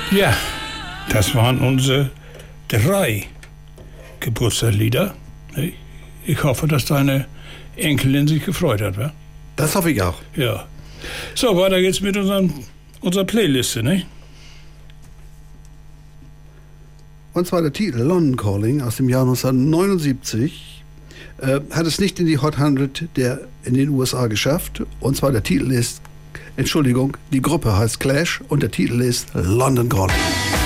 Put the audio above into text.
Ja, das waren unsere 3 Geburtstagslieder. Ich hoffe, dass deine Enkelin sich gefreut hat, wa? Das hoffe ich auch. Ja. So, weiter geht's mit unserer Playliste, ne? Und zwar der Titel London Calling aus dem Jahr 1979. Hat es nicht in die Hot 100 in den USA geschafft. Und zwar der Titel ist, die Gruppe heißt Clash und der Titel ist London Calling.